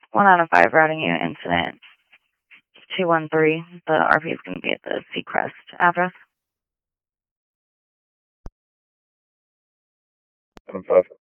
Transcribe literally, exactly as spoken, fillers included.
one out of five routing you incident two one three. The R P is going to be at the Seacrest address. Adam five.